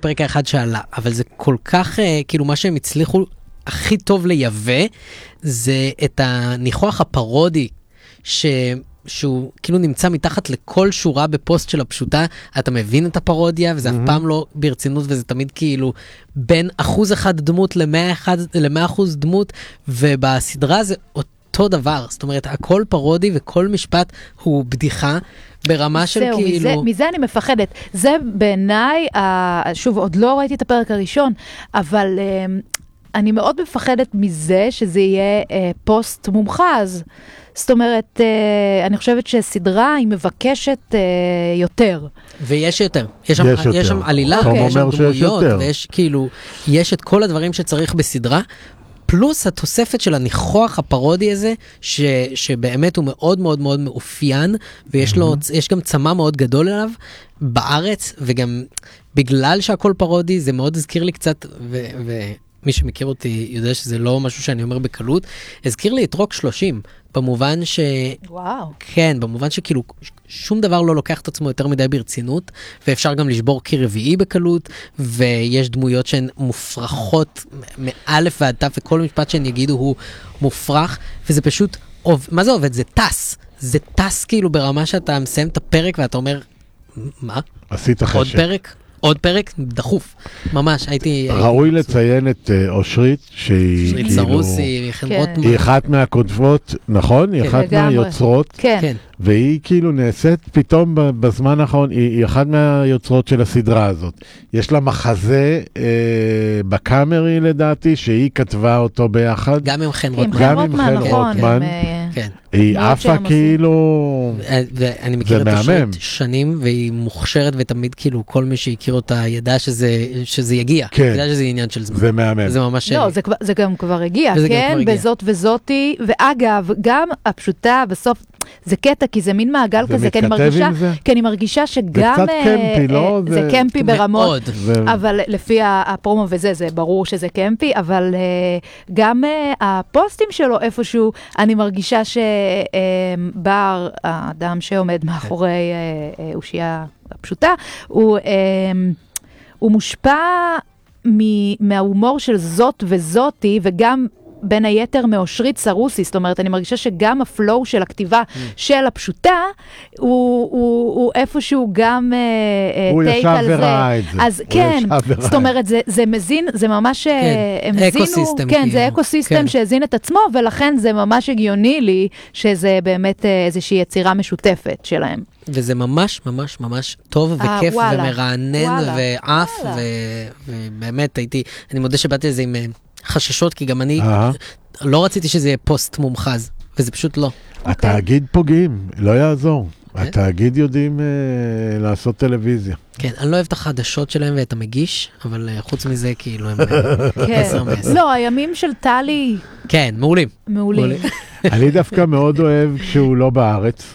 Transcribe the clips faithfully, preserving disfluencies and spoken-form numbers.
הפרק האחד שעלה, אבל זה כל כך, כאילו מה שהם הצליחו הכי טוב לייבא, זה את הניחוח הפרודי, ש... שהוא כאילו נמצא מתחת לכל שורה בפוסט של הפשוטה, אתה מבין את הפרודיה, וזה אף פעם לא ברצינות, וזה תמיד כאילו בין אחוז אחד דמות למאה אחוז דמות, ובסדרה זה אותו דבר, זאת אומרת, הכל פרודי וכל משפט הוא בדיחה, ברמה של זהו, כאילו... מזה, מזה אני מפחדת. זה בעיניי, שוב, עוד לא ראיתי את הפרק הראשון, אבל אני מאוד מפחדת מזה שזה יהיה פוסט מומחז. זאת אומרת, אני חושבת שסדרה היא מבקשת יותר. ויש יותר. יש שם, יש יותר. יש שם עלילה, תום יש אומר שם שיש דמויות, יותר. ויש כאילו, יש את כל הדברים שצריך בסדרה, פלוס התוספת של הניחוח הפרודי הזה, ש, שבאמת הוא מאוד מאוד מאוד מאופיין, ויש לו, יש גם צמא מאוד גדול אליו בארץ, וגם בגלל שהכל פרודי, זה מאוד הזכיר לי קצת, ו... ו מי שמכיר אותי יודע שזה לא משהו שאני אומר בקלות, הזכיר לי את רוק שלושים, במובן ש... וואו. כן, במובן שכאילו שום דבר לא לוקח את עצמו יותר מדי ברצינות, ואפשר גם לשבור קיר רביעי בקלות, ויש דמויות שהן מופרכות מאלף ועד תף, וכל משפט שהן יגידו הוא מופרך, וזה פשוט, מה זה עובד? זה טס. זה טס כאילו ברמה שאתה מסיים את הפרק ואתה אומר, מה? עשית חשק. עוד פרק? עוד פרק דחוף, ממש, הייתי... ראוי לציין את אושרית, שהיא אושרית כאילו... סרוסי, חברות... היא אחת מהכותבות, נכון? היא אחת מהיוצרות, כן. והיא כאילו נעשית פתאום בזמן האחרון, היא אחת מהיוצרות של הסדרה הזאת. יש לה מחזה בקאמרי לדעתי, שהיא כתבה אותו ביחד. גם עם חן רוטמן. גם עם חן רוטמן. כן. היא עפה כאילו... ואני מכיר את אושרית שנים, והיא מוכשרת, ותמיד כאילו כל מי שהכיר אותה ידע שזה יגיע. ידע שזה עניין של זמן. זה מהמם. זה ממש... לא, זה גם כבר הגיע, כן? בזאת וזאתי. ואגב, גם הפשוטה בסוף... זה קטע, כי זה מין מעגל כזה, כי אני מרגישה, כי אני מרגישה שגם... זה קצת קמפי, לא? זה קמפי ברמות, מאוד. אבל לפי הפרומו וזה, זה ברור שזה קמפי, אבל גם הפוסטים שלו איפשהו, אני מרגישה שבר, האדם שעומד מאחורי אושייה הפשוטה, הוא מושפע מההומור של זאת וזאתי, וגם בין היתר מאושרית סרוסי, זאת אומרת, אני מרגישה שגם הפלואו של הכתיבה של הפשוטה, הוא, הוא, הוא איפשהו גם הוא טייק על זה. הוא ישב וראה את זה. אז כן, זאת אומרת, זה, זה מזין, זה ממש, כן, אקוסיסטם. כן, זה אקוסיסטם כן. שהזין את עצמו, ולכן זה ממש הגיוני לי, שזה באמת איזושהי יצירה משותפת שלהם. וזה ממש ממש ממש טוב וכיף ומרענן ועף, ובאמת הייתי, אני מודה שבאתי לזה עם... חששות, כי גם אני לא רציתי שזה יהיה פוסט מומחז, וזה פשוט לא. התאגיד פוגעים, לא יעזור. התאגיד יודעים לעשות טלוויזיה. כן, אני לא אוהב את החדשות שלהם ואת המגיש, אבל חוץ מזה כאילו הם עשר מעשר. לא, הימים של טלי... כן, מעולים. מעולים. אני דווקא מאוד אוהב שהוא לא בארץ.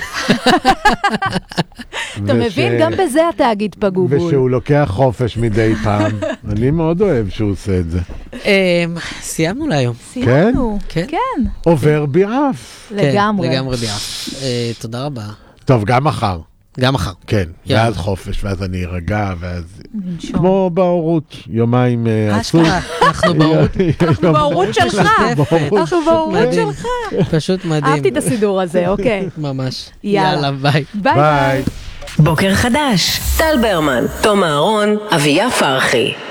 אתה מבין? גם בזה התאגיד פגעו בול. ושהוא לוקח חופש מדי פעם. אני מאוד אוהב שהוא עושה את זה. סיימנו להיום. סיימנו, כן. עובר ביעף. לגמרי. לגמרי ביעף. תודה רבה. טוב, גם מחר. גם מחר. כן, ואז חופש, ואז אני ארגע, ואז... כמו בהורות, יומיים עשו. אנחנו בהורות. אנחנו בהורות שלך. אנחנו בהורות שלך. פשוט מדהים. אהבתי את הסידור הזה, אוקיי. ממש. יאללה, ביי. ביי. בוקר חדש. טל ברמן, תום אהרון, אביה פרחי.